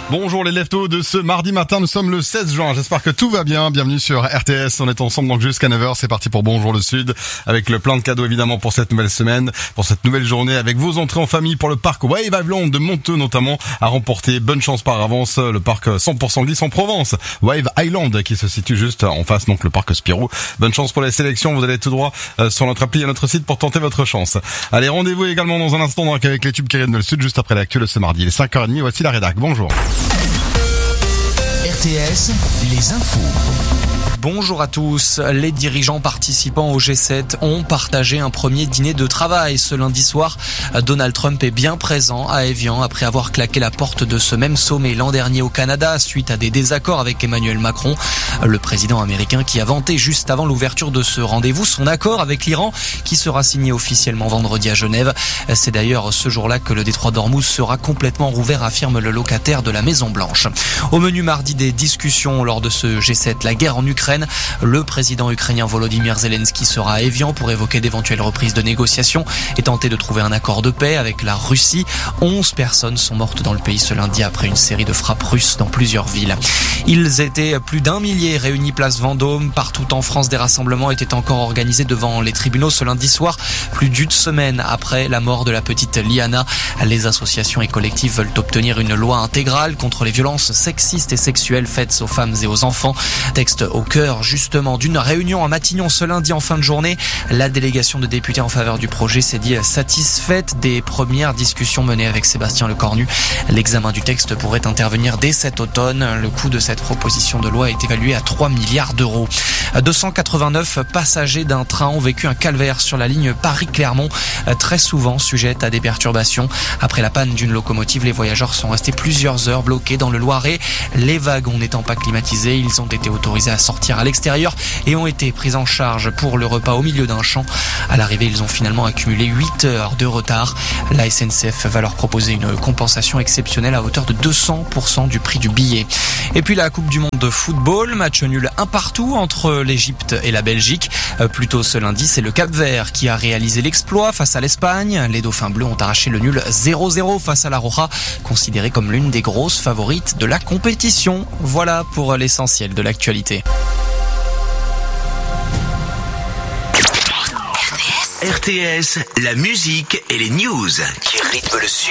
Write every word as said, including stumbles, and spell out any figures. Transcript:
Bonjour les leftos de ce mardi matin, nous sommes le seize juin, j'espère que tout va bien, bienvenue sur R T S, on est ensemble donc jusqu'à neuf heures, c'est parti pour Bonjour le Sud, avec le plein de cadeaux évidemment pour cette nouvelle semaine, pour cette nouvelle journée, avec vos entrées en famille pour le parc Wave Island de Monteux notamment, à remporter, bonne chance par avance, le parc cent pour cent glisse en Provence, Wave Island qui se situe juste en face, donc le parc Spirou, bonne chance pour les sélections, vous allez tout droit sur notre appli et notre site pour tenter votre chance. Allez, rendez-vous également dans un instant donc avec les tubes qui viennent de le Sud, juste après l'actu de ce mardi, il est cinq heures trente, voici la rédac, bonjour. R T S, les infos. Bonjour à tous. Les dirigeants participant au G sept ont partagé un premier dîner de travail ce lundi soir. Donald Trump est bien présent à Évian après avoir claqué la porte de ce même sommet l'an dernier au Canada suite à des désaccords avec Emmanuel Macron. Le président américain qui a vanté juste avant l'ouverture de ce rendez-vous son accord avec l'Iran qui sera signé officiellement vendredi à Genève. C'est d'ailleurs ce jour-là que le détroit d'Ormuz sera complètement rouvert, affirme le locataire de la Maison Blanche. Au menu mardi des discussions lors de ce G sept, la guerre en Ukraine. Le président ukrainien Volodymyr Zelensky sera à Évian pour évoquer d'éventuelles reprises de négociations et tenter de trouver un accord de paix avec la Russie. Onze personnes sont mortes dans le pays ce lundi après une série de frappes russes dans plusieurs villes. Ils étaient plus d'un millier réunis place Vendôme. Partout en France, des rassemblements étaient encore organisés devant les tribunaux ce lundi soir, plus d'une semaine après la mort de la petite Liana. Les associations et collectifs veulent obtenir une loi intégrale contre les violences sexistes et sexuelles faites aux femmes et aux enfants. Texte au cœur justement d'une réunion à Matignon ce lundi en fin de journée. La délégation de députés en faveur du projet s'est dit satisfaite des premières discussions menées avec Sébastien Lecornu. L'examen du texte pourrait intervenir dès cet automne. Le coût de cette proposition de loi est évalué à trois milliards d'euros. deux cent quatre-vingt-neuf passagers d'un train ont vécu un calvaire sur la ligne Paris-Clermont, très souvent sujette à des perturbations. Après la panne d'une locomotive, les voyageurs sont restés plusieurs heures bloqués dans le Loiret. Les wagons n'étant pas climatisés, ils ont été autorisés à sortir à l'extérieur et ont été pris en charge pour le repas au milieu d'un champ. À l'arrivée, ils ont finalement accumulé huit heures de retard. La S N C F va leur proposer une compensation exceptionnelle à hauteur de deux cents pour cent du prix du billet. Et puis la Coupe du Monde de football, match nul un partout entre l'Égypte et la Belgique. Plus tôt ce lundi, c'est le Cap-Vert qui a réalisé l'exploit face à l'Espagne. Les Dauphins bleus ont arraché le nul zéro zéro face à la Roja, considérée comme l'une des grosses favorites de la compétition. Voilà pour l'essentiel de l'actualité. R T S, la musique et les news qui rythment le Sud.